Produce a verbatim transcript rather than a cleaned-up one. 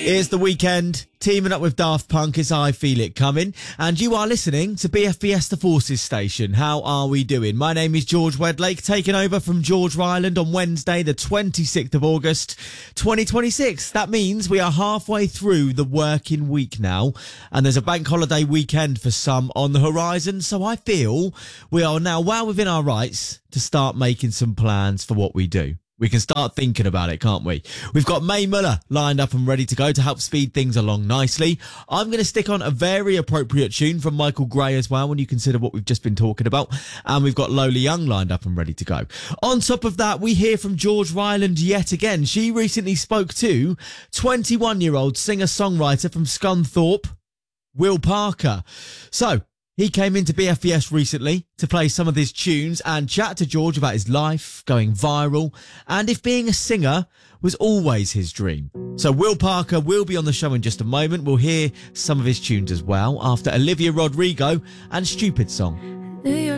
It's the weekend, teaming up with Daft Punk as I Feel It Coming, and you are listening to B F B S The Forces Station. How are we doing? My name is George Wedlake, taking over from George Ryland on Wednesday, the twenty-sixth of August, twenty twenty-six. That means we are halfway through the working week now, and there's a bank holiday weekend for some on the horizon, so I feel we are now well within our rights to start making some plans for what we do. We can start thinking about it, can't we? We've got Mae Muller lined up and ready to go to help speed things along nicely. I'm going to stick on a very appropriate tune from Michael Gray as well when you consider what we've just been talking about. And we've got Lola Young lined up and ready to go. On top of that, we hear from George Ryland yet again. She recently spoke to twenty-one-year-old singer-songwriter from Scunthorpe, Will Parker. So, he came into B F B S recently to play some of his tunes and chat to George about his life, going viral, and if being a singer was always his dream. So Will Parker will be on the show in just a moment. We'll hear some of his tunes as well after Olivia Rodrigo and Stupid Song.